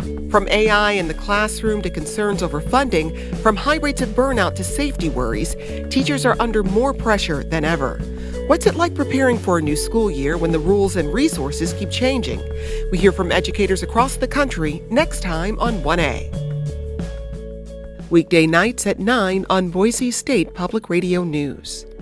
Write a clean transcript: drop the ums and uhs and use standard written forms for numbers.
From AI in the classroom to concerns over funding, from high rates of burnout to safety worries, teachers are under more pressure than ever. What's it like preparing for a new school year when the rules and resources keep changing? We hear from educators across the country next time on 1A. Weekday nights at 9 on Boise State Public Radio News.